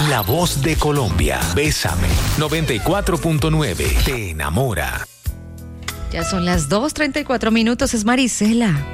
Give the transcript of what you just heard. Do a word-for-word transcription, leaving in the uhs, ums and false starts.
La voz de Colombia. Bésame. noventa y cuatro punto nueve. Te enamora. Ya son las dos treinta y cuatro minutos. Es Marisela.